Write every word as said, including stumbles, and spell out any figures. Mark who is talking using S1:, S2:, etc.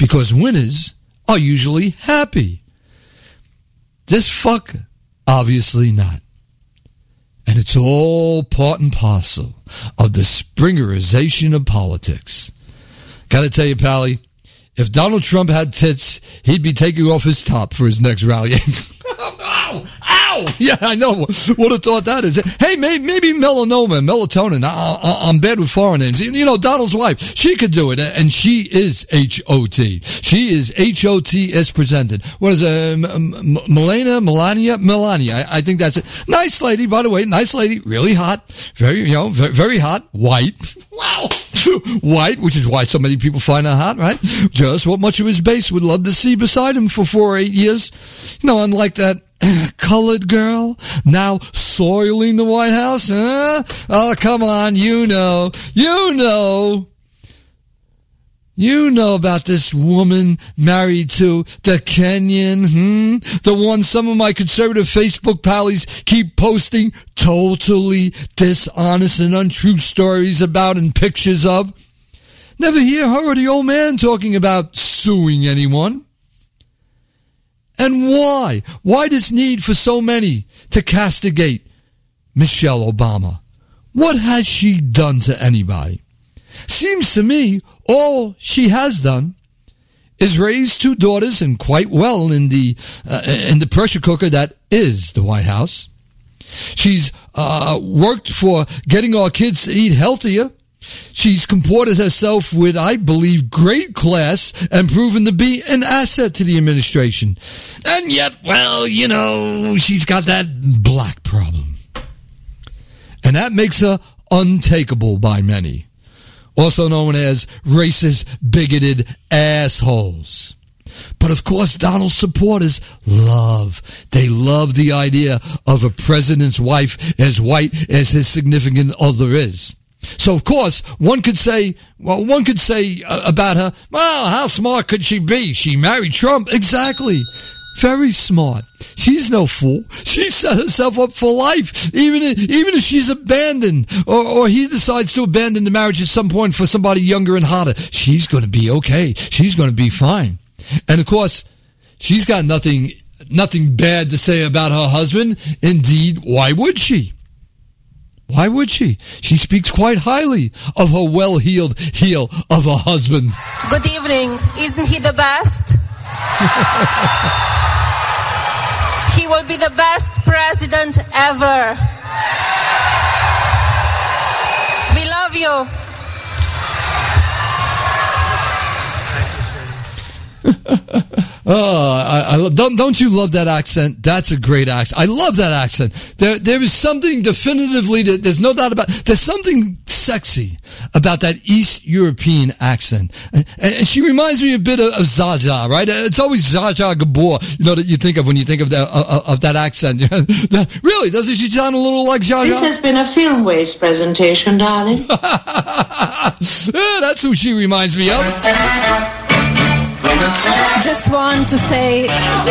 S1: because winners are usually happy. This fuck, obviously not. And it's all part and parcel of the Springerization of politics. Gotta tell you, Pally, if Donald Trump had tits, he'd be taking off his top for his next rally. Ow! Ow! Yeah, I know. Would have thought that is. Hey, maybe, maybe melanoma, melatonin. I, I, I'm bad with foreign names. You know, Donald's wife, she could do it, and she is H O T. She is H O T as presented. What is it? M- M- Melania? Melania? Melania. I, I think that's it. Nice lady, by the way. Nice lady. Really hot. Very, you know, very, very hot. White. Wow. White, which is why so many people find her hot, right? Just what much of his base would love to see beside him for four or eight years. You know, unlike that colored girl now soiling the White House. Huh? Oh, come on. You know. You know. You know about this woman married to the Kenyan, hmm? The one some of my conservative Facebook pallies keep posting totally dishonest and untrue stories about and pictures of. Never hear her or the old man talking about suing anyone. And why? Why this need for so many to castigate Michelle Obama? What has she done to anybody? Seems to me all she has done is raise two daughters and quite well in the uh, in the pressure cooker that is the White House. She's uh, worked for getting our kids to eat healthier. She's comported herself with, I believe, great class and proven to be an asset to the administration. And yet, well, you know, she's got that black problem. And that makes her untakeable by many. Also known as racist, bigoted assholes. But of course, Donald's supporters love, they love the idea of a president's wife as white as his significant other is. So of course, one could say, well, one could say uh, about her, well, how smart could she be? She married Trump. Exactly. Very smart. She's no fool. She set herself up for life, even if, even if she's abandoned, or, or he decides to abandon the marriage at some point for somebody younger and hotter. She's going to be okay. She's going to be fine. And of course, she's got nothing, nothing bad to say about her husband. Indeed, why would she? Why would she? She speaks quite highly of her well-heeled heel of a husband.
S2: Good evening. Isn't he the best? He will be the best president ever. We love you.
S1: Oh, I, I love, don't don't you love that accent? That's a great accent. I love that accent. There there is something definitively that there's no doubt about. There's something sexy about that East European accent, and, and she reminds me a bit of, of Zsa, right? It's always Zsa Gabor, you know, that you think of when you think of that of, of that accent. Really, doesn't she sound a little like Zsa?
S3: This has been a Film Waste presentation, darling.
S1: Yeah, that's who she reminds me of.
S2: Just want to say